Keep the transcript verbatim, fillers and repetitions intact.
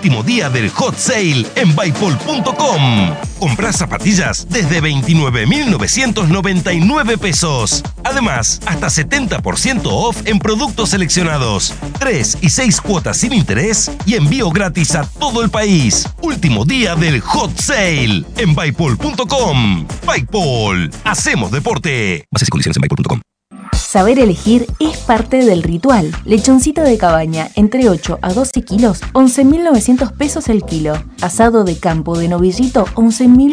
último día del hot sale en Bypol punto com. Comprá zapatillas desde veintinueve mil novecientos noventa y nueve pesos. Además, hasta setenta por ciento off en productos seleccionados. tres y seis cuotas sin interés y envío gratis a todo el país. Último día del hot sale en Bypol punto com. Bypol. Hacemos deporte. Bases y condiciones en Bypol punto com. Saber elegir es parte del ritual. Lechoncito de cabaña, entre ocho a doce kilos, once mil novecientos pesos el kilo. Asado de campo de novillito, once mil